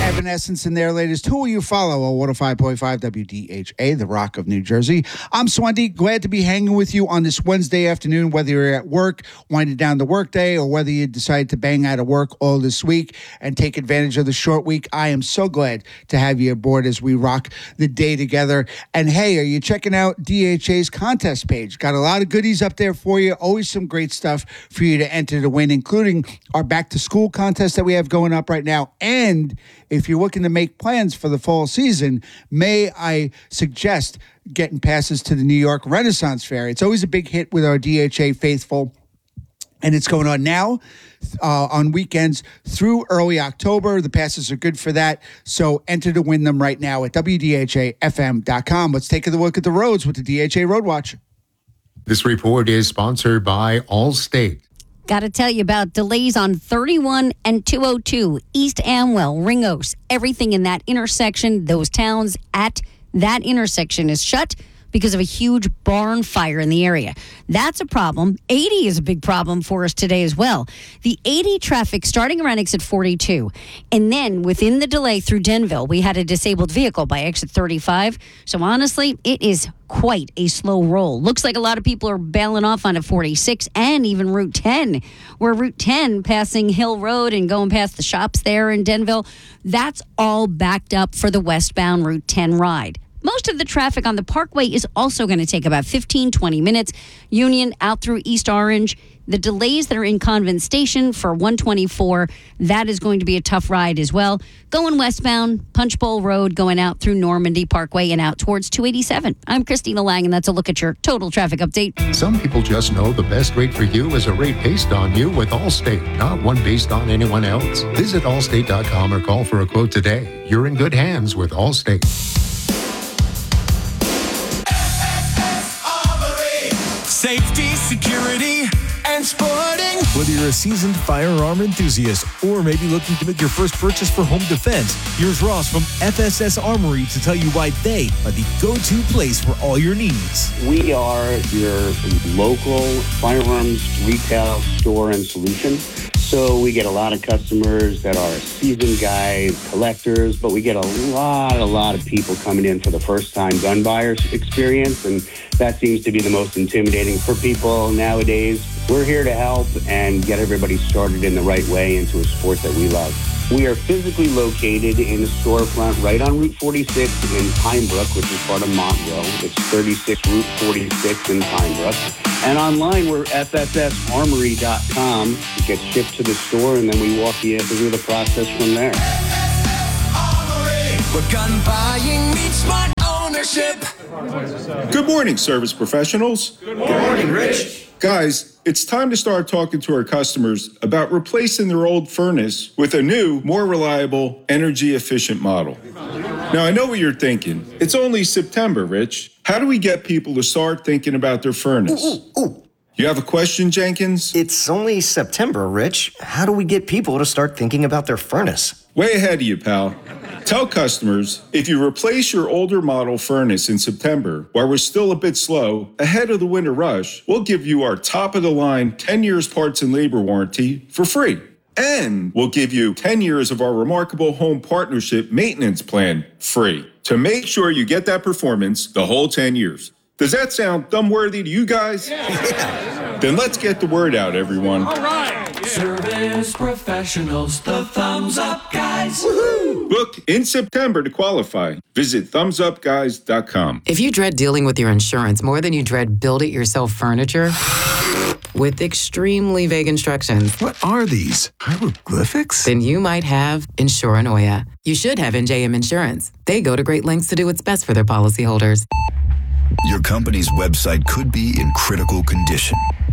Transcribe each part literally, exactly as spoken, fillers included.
Evanescence in their latest Who Will You Follow on one oh five point five W D H A, the Rock of New Jersey. I'm Swandy, glad to be hanging with you on this Wednesday afternoon, whether you're at work, winding down the workday, or whether you decide to bang out of work all this week and take advantage of the short week. I am so glad to have you aboard as we rock the day together. And hey, are you checking out D H A's contest page? Got a lot of goodies up there for you. Always some great stuff for you to enter to win, including our back to school contest that we have going up right now. And if you're looking to make plans for the fall season, may I suggest getting passes to the New York Renaissance Fair. It's always a big hit with our D H A faithful, and it's going on now uh, on weekends through early October. The passes are good for that, so enter to win them right now at W D H A F M dot com. Let's take a look at the roads with the D H A Road Watch. This report is sponsored by Allstate. Got to tell you about delays on thirty-one and two oh two, East Amwell, Ringos, everything in that intersection, those towns at that intersection is shut because of a huge barn fire in the area. That's a problem. eighty is a big problem for us today as well. The eighty traffic starting around exit forty-two. And then within the delay through Denville, we had a disabled vehicle by exit thirty-five. So honestly, it is quite a slow roll. Looks like a lot of people are bailing off on a forty-six and even Route ten. Where Route ten passing Hill Road and going past the shops there in Denville, that's all backed up for the westbound Route ten ride. Most of the traffic on the Parkway is also going to take about fifteen, twenty minutes. Union out through East Orange. The delays that are in Convent Station for one twenty-four, that is going to be a tough ride as well. Going westbound, Punch Bowl Road, going out through Normandy Parkway and out towards two eighty-seven. I'm Christina Lang, and that's a look at your total traffic update. Some people just know the best rate for you is a rate based on you with Allstate, not one based on anyone else. Visit allstate dot com or call for a quote today. You're in good hands with Allstate. Safety, security, and sporting. Whether you're a seasoned firearm enthusiast or maybe looking to make your first purchase for home defense, here's Ross from F S S Armory to tell you why they are the go-to place for all your needs. We are your local firearms retail store and solution. So we get a lot of customers that are seasoned guys, collectors, but we get a lot, a lot of people coming in for the first time gun buyers experience, and that seems to be the most intimidating for people nowadays. We're here to help and get everybody started in the right way into a sport that we love. We are physically located in the storefront right on Route forty-six in Pine Brook, which is part of Montville. It's thirty-six Route forty-six in Pine Brook. And online, we're F S S armory dot com. It gets shipped to the store, and then we walk you through the process from there. Armory, where gun buying meets smart ownership. Good morning, service professionals. Good morning, Rich. Guys, it's time to start talking to our customers about replacing their old furnace with a new, more reliable, energy-efficient model. Now, I know what you're thinking. It's only September, Rich. How do we get people to start thinking about their furnace? Ooh, ooh, ooh. You have a question, Jenkins? It's only September, Rich. How do we get people to start thinking about their furnace? Way ahead of you, pal. Tell customers, if you replace your older model furnace in September, while we're still a bit slow, ahead of the winter rush, we'll give you our top-of-the-line ten years parts and labor warranty for free. And we'll give you ten years of our remarkable home partnership maintenance plan free to make sure you get that performance the whole ten years. Does that sound thumb-worthy to you guys? Yeah. Then let's get the word out, everyone. All right. Yeah. Service professionals, the thumbs up guys. Woohoo! Book in September to qualify. Visit thumbs up guys dot com. If you dread dealing with your insurance more than you dread build-it-yourself furniture, with extremely vague instructions. What are these? Hieroglyphics? Then you might have Insuranoia. You should have N J M Insurance. They go to great lengths to do what's best for their policyholders. Your company's website could be in critical condition.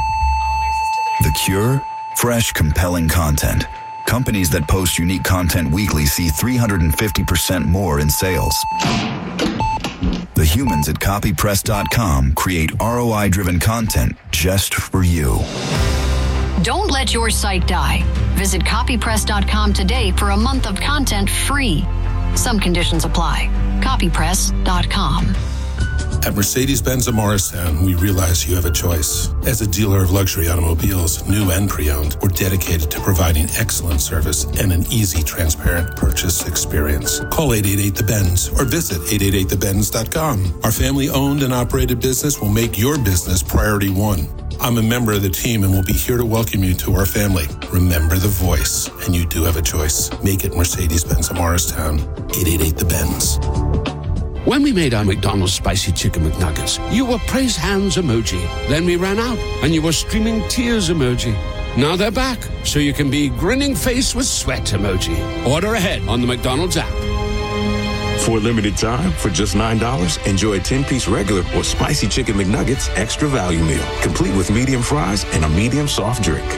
The cure? Fresh, compelling content. Companies that post unique content weekly see three hundred fifty percent more in sales. The humans at copy press dot com create R O I-driven content just for you. Don't let your site die. Visit copy press dot com today for a month of content free. Some conditions apply. copy press dot com. At Mercedes-Benz of Morristown, we realize you have a choice. As a dealer of luxury automobiles, new and pre-owned, we're dedicated to providing excellent service and an easy, transparent purchase experience. Call eight eight eight the Benz or visit eight eight eight the benz dot com. Our family-owned and operated business will make your business priority one. I'm a member of the team and will be here to welcome you to our family. Remember the voice, and you do have a choice. Make it Mercedes-Benz of Morristown. eight eight eight the Benz. When we made our McDonald's Spicy Chicken McNuggets, you were praise hands emoji. Then we ran out, and you were streaming tears emoji. Now they're back, so you can be grinning face with sweat emoji. Order ahead on the McDonald's app. For a limited time, for just nine dollars, enjoy a ten-piece regular or Spicy Chicken McNuggets extra value meal, complete with medium fries and a medium soft drink.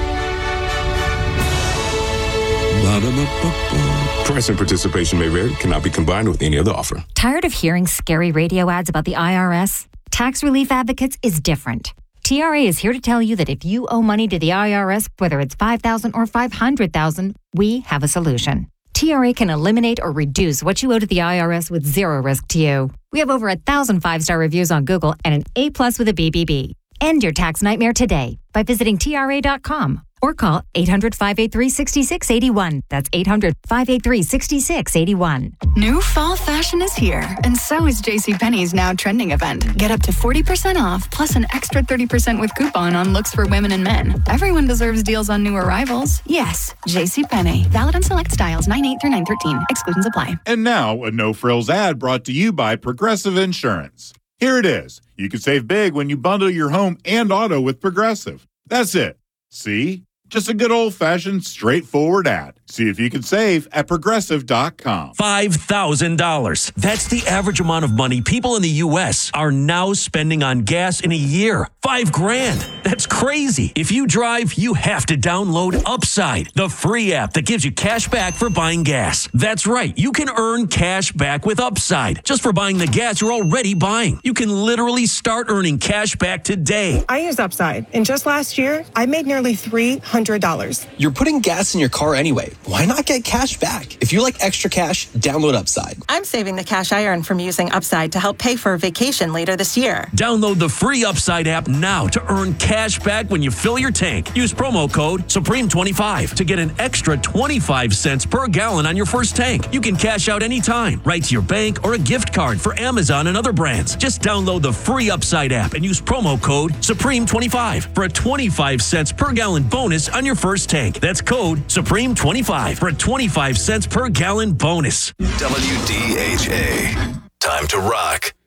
Price and participation may vary, cannot be combined with any other offer. Tired of hearing scary radio ads about the I R S? Tax Relief Advocates is different. T R A is here to tell you that if you owe money to the I R S, whether it's five thousand dollars or five hundred thousand dollars, we have a solution. T R A can eliminate or reduce what you owe to the I R S with zero risk to you. We have over a thousand five-star reviews on Google and an A plus with a B B B. End your tax nightmare today by visiting T R A dot com or call eight hundred, five eight three, six six eight one. That's eight hundred, five eight three, six six eight one. New fall fashion is here, and so is JCPenney's now trending event. Get up to forty percent off, plus an extra thirty percent with coupon on looks for women and men. Everyone deserves deals on new arrivals. Yes, JCPenney. Valid on select styles, nine eight through nine thirteen. Exclusions apply. And now, a no-frills ad brought to you by Progressive Insurance. Here it is. You can save big when you bundle your home and auto with Progressive. That's it. See? Just a good old-fashioned, straightforward ad. See if you can save at Progressive dot com. five thousand dollars. That's the average amount of money people in the U S are now spending on gas in a year. Five grand. That's crazy. If you drive, you have to download Upside, the free app that gives you cash back for buying gas. That's right. You can earn cash back with Upside just for buying the gas you're already buying. You can literally start earning cash back today. I use Upside, and just last year, I made nearly three hundred dollars. You're putting gas in your car anyway. Why not get cash back? If you like extra cash, download Upside. I'm saving the cash I earn from using Upside to help pay for a vacation later this year. Download the free Upside app now to earn cash back when you fill your tank. Use promo code Supreme twenty-five to get an extra twenty-five cents per gallon on your first tank. You can cash out anytime, right to your bank or a gift card for Amazon and other brands. Just download the free Upside app and use promo code Supreme twenty-five for a twenty-five cents per gallon bonus on your first tank. That's code Supreme twenty-five for a twenty-five cents per gallon bonus. W D H A. Time to rock.